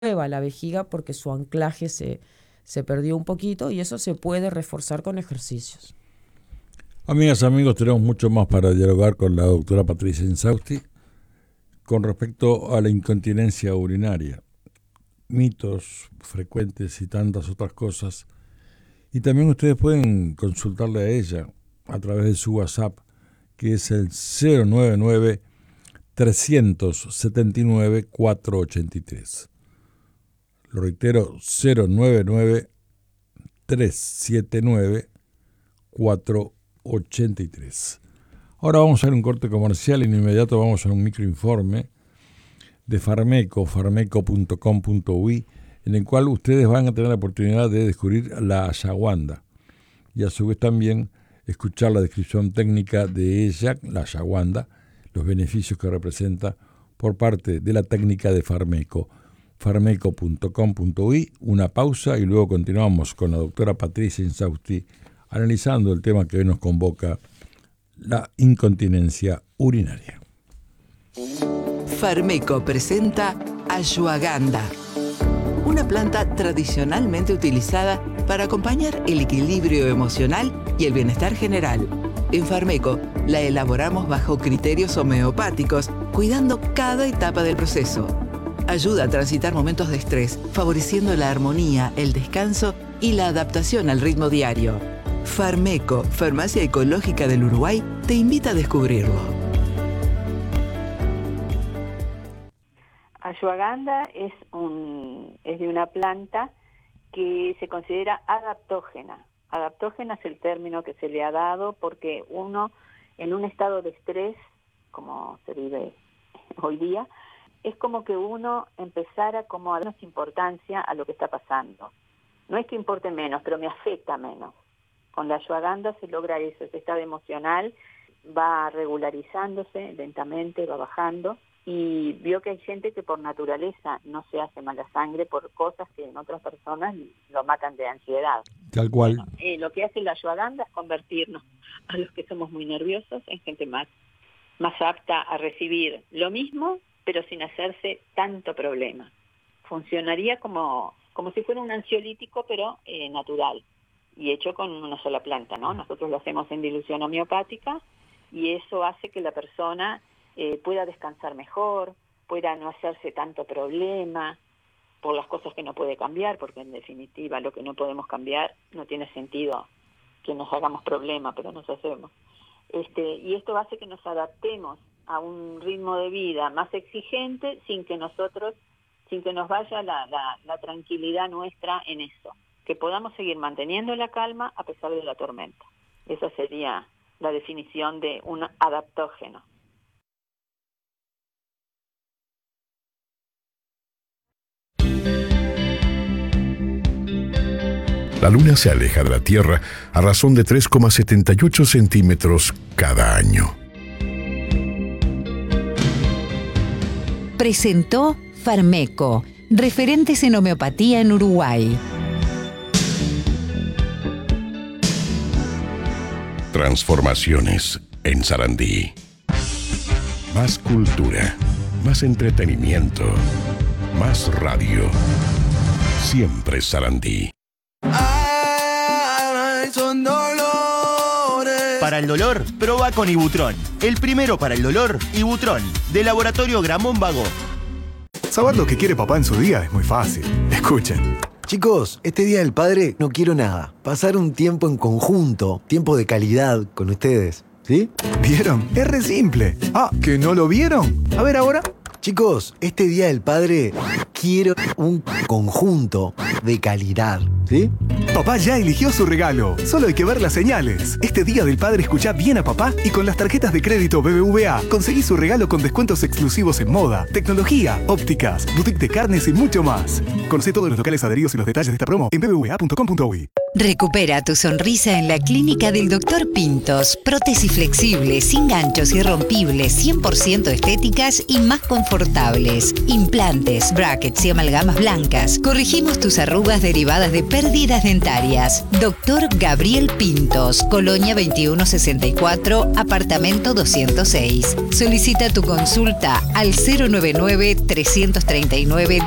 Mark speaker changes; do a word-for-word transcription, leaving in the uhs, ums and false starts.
Speaker 1: mueva la vejiga porque su anclaje se, se perdió un poquito y eso se puede reforzar con ejercicios.
Speaker 2: Amigas, amigos, tenemos mucho más para dialogar con la doctora Patricia Insausti con respecto a la incontinencia urinaria, mitos frecuentes y tantas otras cosas. Y también ustedes pueden consultarle a ella a través de su WhatsApp, que es el cero nueve nueve, tres siete nueve, cuatro ocho tres. Lo reitero, cero nueve nueve, tres siete nueve, cuatro ocho tres. Ahora vamos a hacer un corte comercial y en inmediato vamos a un microinforme de Farmeco, farmeco punto com punto uy, en el cual ustedes van a tener la oportunidad de descubrir la ashwagandha y a su vez también escuchar la descripción técnica de ella, la ashwagandha, los beneficios que representa por parte de la técnica de Farmeco. farmeco punto com punto uy, una pausa y luego continuamos con la doctora Patricia Insausti analizando el tema que hoy nos convoca, la incontinencia urinaria.
Speaker 3: Farmeco presenta ashwagandha, una planta tradicionalmente utilizada para acompañar el equilibrio emocional y el bienestar general. En Farmeco la elaboramos bajo criterios homeopáticos, cuidando cada etapa del proceso. Ayuda a transitar momentos de estrés, favoreciendo la armonía, el descanso y la adaptación al ritmo diario. Farmeco, Farmacia Ecológica del Uruguay, te invita a descubrirlo.
Speaker 4: Ashwagandha es, un, es de una planta que se considera adaptógena. Adaptógena es el término que se le ha dado porque uno, en un estado de estrés, como se vive hoy día, es como que uno empezara como a darnos importancia a lo que está pasando. No es que importe menos, pero me afecta menos. Con la ashwagandha se logra eso, ese estado emocional va regularizándose lentamente, va bajando, y vio que hay gente que por naturaleza no se hace mala sangre por cosas que en otras personas lo matan de ansiedad.
Speaker 2: Tal cual.
Speaker 4: Bueno, eh, lo que hace la ashwagandha es convertirnos a los que somos muy nerviosos en gente más, más apta a recibir lo mismo, pero sin hacerse tanto problema. Funcionaría como, como si fuera un ansiolítico, pero eh, natural, y hecho con una sola planta, ¿no? Nosotros lo hacemos en dilución homeopática, y eso hace que la persona eh, pueda descansar mejor, pueda no hacerse tanto problema por las cosas que no puede cambiar, porque en definitiva lo que no podemos cambiar no tiene sentido que nos hagamos problema, pero nos hacemos. Este, y esto hace que nos adaptemos a un ritmo de vida más exigente sin que nosotros, sin que nos vaya la, la, la tranquilidad nuestra en eso, que podamos seguir manteniendo la calma a pesar de la tormenta. Esa sería la definición de un adaptógeno.
Speaker 5: La Luna se aleja de la Tierra a razón de tres coma setenta y ocho centímetros cada año.
Speaker 6: Presentó Farmeco, referentes en homeopatía en Uruguay.
Speaker 5: Transformaciones en Sarandí. Más cultura, más entretenimiento, más radio. Siempre Sarandí.
Speaker 7: Ay, son dolores. Para el dolor, proba con Ibutrón. El primero para el dolor, Ibutrón, de Laboratorio Gramón Vago.
Speaker 8: Saber lo que quiere papá en su día es muy fácil. Escuchen.
Speaker 9: Chicos, este Día del Padre no quiero nada. Pasar un tiempo en conjunto, tiempo de calidad con ustedes, ¿sí?
Speaker 8: ¿Vieron? Es re simple. Ah, ¿que no lo vieron? A ver ahora.
Speaker 9: Chicos, este Día del Padre quiero un conjunto de calidad, ¿sí?
Speaker 8: Papá ya eligió su regalo. Solo hay que ver las señales. Este Día del Padre escuchá bien a papá y con las tarjetas de crédito B B V A conseguí su regalo con descuentos exclusivos en moda, tecnología, ópticas, boutique de carnes y mucho más. Conoce todos los locales adheridos y los detalles de esta promo en b b v a punto com punto uy.
Speaker 6: Recupera tu sonrisa en la clínica del doctor Pintos. Prótesis flexibles, sin ganchos, irrompibles, cien por ciento estéticas y más confortables. Implantes, brackets y amalgamas blancas. Corregimos tus arrugas derivadas de pérdidas dentarias. Doctor Gabriel Pintos, Colonia veintiuno sesenta y cuatro, apartamento doscientos seis. Solicita tu consulta al cero nueve nueve, tres tres nueve,